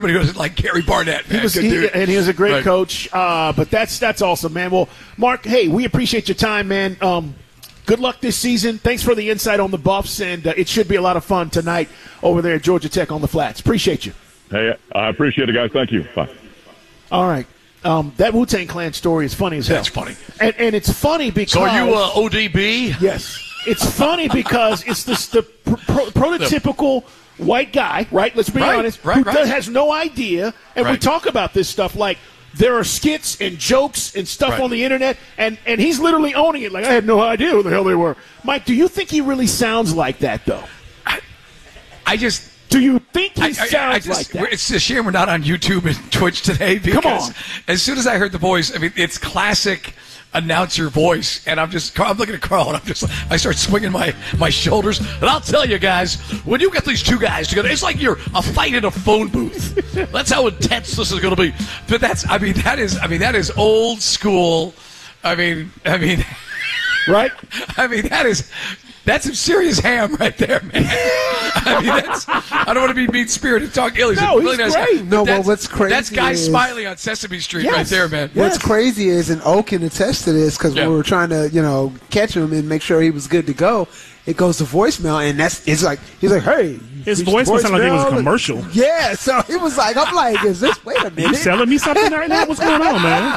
He wasn't like Gary Barnett, man. And he was a great coach. But that's awesome, man. Well, Mark, hey, we appreciate your time, man. Good luck this season. Thanks for the insight on the Buffs, and it should be a lot of fun tonight over there at Georgia Tech on the Flats. Appreciate you. Hey, I appreciate it, guys. Thank you. Bye. All right. That Wu-Tang Clan story is funny as hell. That's funny. And it's funny because – So are you ODB? Yes. It's funny because it's the prototypical – white guy, right? Let's be honest, who has no idea. And we talk about this stuff like there are skits and jokes and stuff on the internet, and he's literally owning it. Like, I had no idea who the hell they were. Mike, do you think he really sounds like that, though? Do you think he sounds like that? It's a shame we're not on YouTube and Twitch today because Come on. As soon as I heard the voice, I mean, it's classic announcer voice, and I'm looking at Carl, and I start swinging my shoulders, and I'll tell you guys, when you get these two guys together, it's like you're a fight in a phone booth. That's how intense this is going to be. But that is old school. I mean, right? I mean, that's some serious ham right there, man. I don't want to be mean-spirited, talk ill. No, he's nice great. guy. No, well, what's crazy That's Guy is, Smiley on Sesame Street right there, man. What's crazy is, and O can attest to this, because we were trying to, catch him and make sure he was good to go. It goes to voicemail, and he's like, hey. His voice sounded like it was a commercial. Yeah, so it was like, I'm like, wait a minute. You selling me something right now? What's going on, man?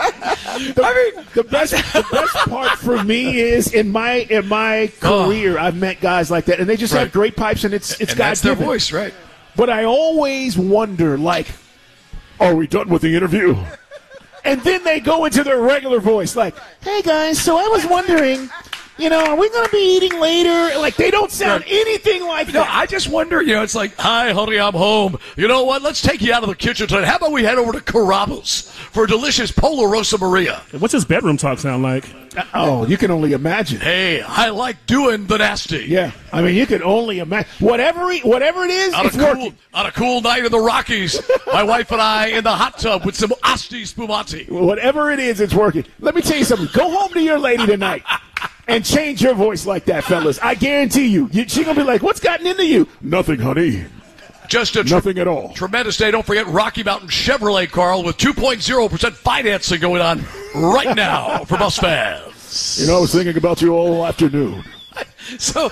The best part for me is in my career, I've met guys like that, and they just have great pipes, and it's God-given. That's their voice, right? But I always wonder, like, are we done with the interview? And then they go into their regular voice, like, hey, guys, so I was wondering, are we going to be eating later? Like, they don't sound anything like that. No, I just wonder, it's like, hi, honey, I'm home. You know what? Let's take you out of the kitchen tonight. How about we head over to Carrabba's for a delicious Polo Rosa Maria? What's his bedroom talk sound like? Oh, you can only imagine. Hey, I like doing the nasty. Yeah, I mean, you can only imagine. Whatever it is, it's working. On a cool night in the Rockies, my wife and I in the hot tub with some Asti Spumante. Whatever it is, it's working. Let me tell you something. Go home to your lady tonight and change your voice like that, fellas. I guarantee you. She's going to be like, what's gotten into you? Nothing, honey. Just nothing at all. Tremendous day. Don't forget Rocky Mountain Chevrolet, Carl, with 2.0% financing going on right now for bus fans. I was thinking about you all afternoon. So,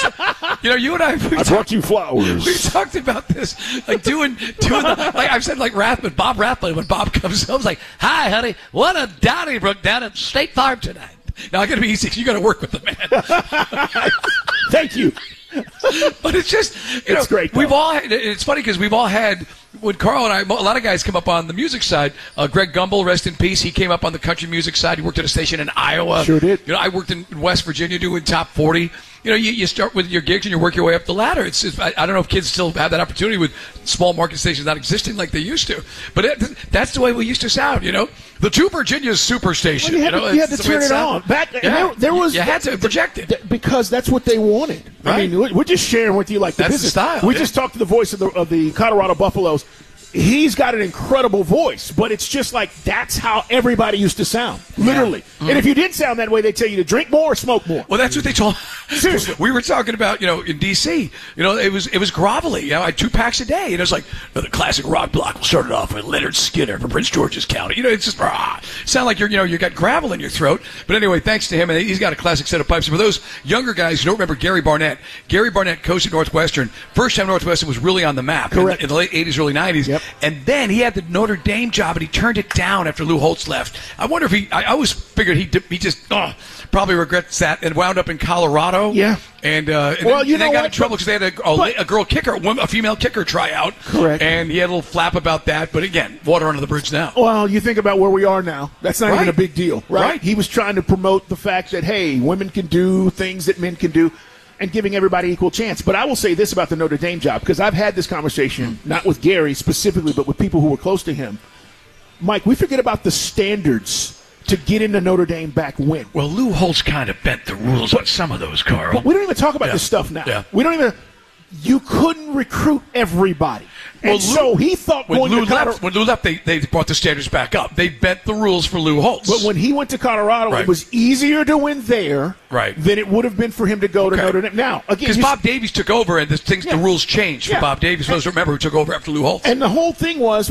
you and I brought you flowers. We talked about this, like doing the, like I've said, like Bob Rathbone, when Bob comes home, like, hi, honey, what a Donnybrook down at State Farm tonight. Now, it's going to be easy. You got to work with the man. Thank you. But it's just, it's great. We've all had, it's funny because we've all had, when Carl and I, a lot of guys come up on the music side. Greg Gumbel, rest in peace, he came up on the country music side. He worked at a station in Iowa. Sure did. I worked in West Virginia doing top 40. You start with your gigs and you work your way up the ladder. I don't know if kids still have that opportunity with small market stations not existing like they used to. But that's the way we used to sound, The Two Virginias Superstation. Well, you had to turn it on. You had to project it. Because that's what they wanted. Right. I mean, we're just sharing with you like the that's business. The style. We just talked to the voice of the Colorado Buffaloes. He's got an incredible voice, but it's just like that's how everybody used to sound, literally. Yeah. Mm-hmm. And if you didn't sound that way, they'd tell you to drink more or smoke more. Well, that's what they told. Seriously, we were talking about, in D.C. It was grovelly. I had 2 packs a day, and it was like the classic rock block started off with Leonard Skinner from Prince George's County. It's just sound like you got gravel in your throat. But anyway, thanks to him, and he's got a classic set of pipes. For those younger guys who don't remember Gary Barnett coached at Northwestern. First time Northwestern was really on the map. Correct. In the late 80s, early 90s. Yep. And then he had the Notre Dame job, and he turned it down after Lou Holtz left. I wonder if I always figured he just probably regrets that and wound up in Colorado. Yeah. And they got in trouble because they had a girl kicker, a female kicker tryout. Correct. And he had a little flap about that. But again, water under the bridge now. Well, you think about where we are now. That's not even a big deal, right? He was trying to promote the fact that, hey, women can do things that men can do, and giving everybody equal chance. But I will say this about the Notre Dame job, because I've had this conversation, not with Gary specifically, but with people who were close to him. Mike, we forget about the standards to get into Notre Dame back when. Well, Lou Holtz kind of bent the rules on some of those, Carl. But we don't even talk about this stuff now. Yeah. We don't even – you couldn't recruit everybody. And so he thought when going Lou to Colorado. left, when Lou left, they brought the standards back up. They bent the rules for Lou Holtz. But when he went to Colorado, Right. it was easier to win there than it would have been for him to go to Notre Dame. Now, again, because Bob Davies took over and the rules changed for Yeah. Bob Davies. Those remember who took over after Lou Holtz. And the whole thing was